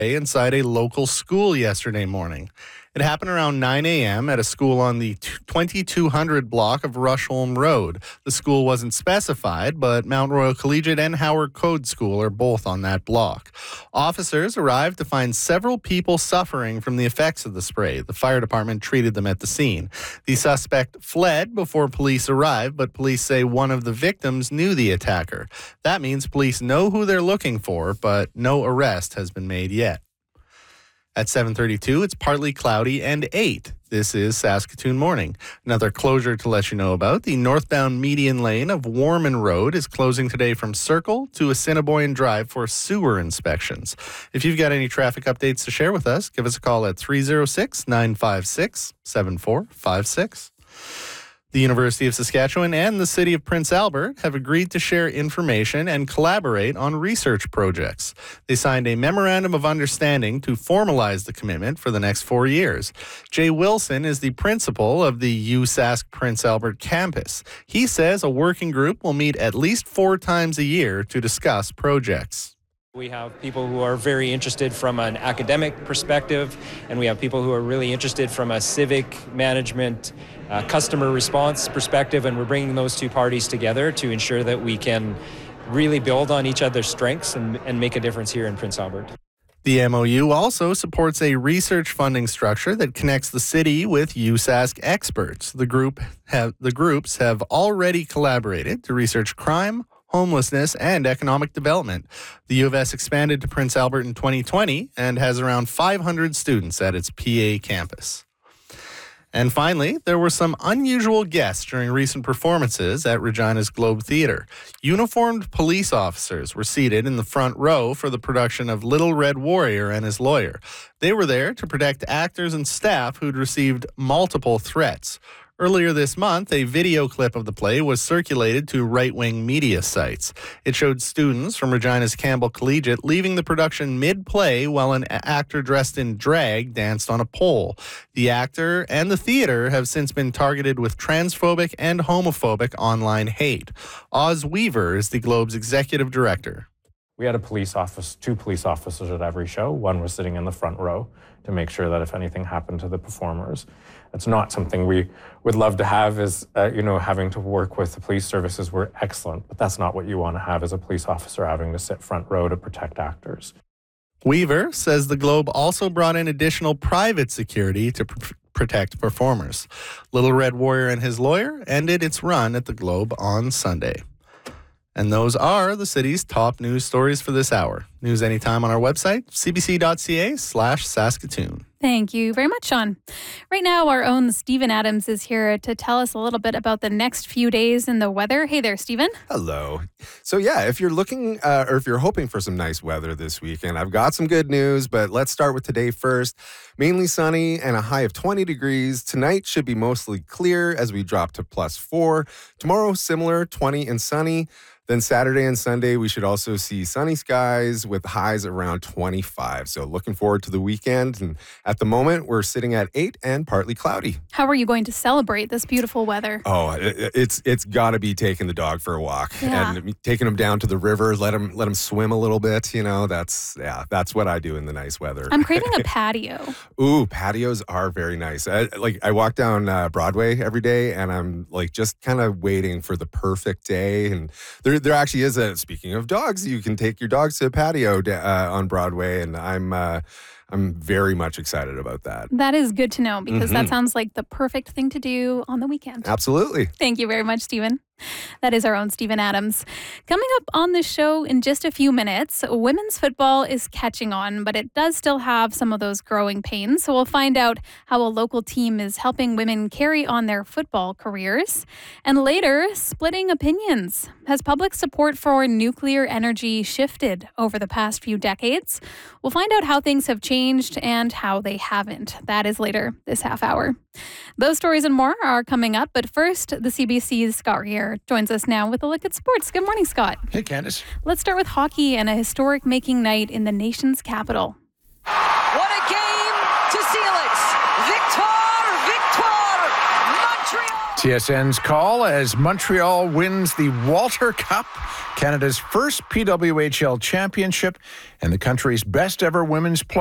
inside a local school yesterday morning. It happened around 9 a.m. at a school on the 2200 block of Rushholm Road. The school wasn't specified, but Mount Royal Collegiate and Howard Code School are both on that block. Officers arrived to find several people suffering from the effects of the spray. The fire department treated them at the scene. The suspect fled before police arrived, but police say one of the victims knew the attacker. That means police know who they're looking for, but no arrest has been made yet. At 7:32, it's partly cloudy and 8. This is Saskatoon Morning. Another closure to let you know about. The northbound median lane of Warman Road is closing today from Circle to Assiniboine Drive for sewer inspections. If you've got any traffic updates to share with us, give us a call at 306-956-7456. The University of Saskatchewan and the City of Prince Albert have agreed to share information and collaborate on research projects. They signed a memorandum of understanding to formalize the commitment for the next 4 years. Jay Wilson is the principal of the USask Prince Albert campus. He says a working group will meet at least 4 times a year to discuss projects. We have people who are very interested from an academic perspective, and we have people who are really interested from a civic management, customer response perspective, and we're bringing those two parties together to ensure that we can really build on each other's strengths and make a difference here in Prince Albert. The MOU also supports a research funding structure that connects the city with USask experts. The groups have already collaborated to research crime, homelessness, and economic development. The U of S expanded to Prince Albert in 2020 and has around 500 students at its PA campus. And finally, there were some unusual guests during recent performances at Regina's Globe Theatre. Uniformed police officers were seated in the front row for the production of Little Red Warrior and His Lawyer. They were there to protect actors and staff who'd received multiple threats. Earlier this month, a video clip of the play was circulated to right-wing media sites. It showed students from Regina's Campbell Collegiate leaving the production mid-play while an actor dressed in drag danced on a pole. The actor and the theater have since been targeted with transphobic and homophobic online hate. Oz Weaver is the Globe's executive director. We had two police officers at every show. One was sitting in the front row to make sure that if anything happened to the performers. It's not something we would love to have as, having to work with the police services were excellent, but that's not what you want to have as a police officer having to sit front row to protect actors. Weaver says the Globe also brought in additional private security to protect performers. Little Red Warrior and His Lawyer ended its run at the Globe on Sunday. And those are the city's top news stories for this hour. News anytime on our website, cbc.ca/Saskatoon. Thank you very much, Sean. Right now, our own Stephen Adams is here to tell us a little bit about the next few days in the weather. Hey there, Stephen. Hello. So if you're looking or if you're hoping for some nice weather this weekend, I've got some good news, but let's start with today first. Mainly sunny and a high of 20 degrees. Tonight should be mostly clear as we drop to +4. Tomorrow, similar, 20 and sunny. Then Saturday and Sunday, we should also see sunny skies with highs around 25. So looking forward to the weekend. And at the moment, we're sitting at 8 and partly cloudy. How are you going to celebrate this beautiful weather? Oh, it's got to be taking the dog for a walk and taking him down to the river, let him swim a little bit. That's what I do in the nice weather. I'm craving a patio. Ooh, patios are very nice. I walk down Broadway every day, and I'm just kind of waiting for the perfect day. And there actually is speaking of dogs, you can take your dogs to a patio on Broadway, and I'm very much excited about that. That is good to know because that sounds like the perfect thing to do on the weekend. Absolutely. Thank you very much, Stephen. That is our own Stephen Adams. Coming up on the show in just a few minutes, women's football is catching on, but it does still have some of those growing pains. So we'll find out how a local team is helping women carry on their football careers. And later, splitting opinions. Has public support for nuclear energy shifted over the past few decades? We'll find out how things have changed and how they haven't. That is later this half hour. Those stories and more are coming up, but first, the CBC's Scott Rear joins us now with a look at sports. Good morning, Scott. Hey, Candace. Let's start with hockey and a historic making night in the nation's capital. What a game to seal it! Victoire! Montreal! TSN's call as Montreal wins the Walter Cup, Canada's first PWHL championship and the country's best ever women's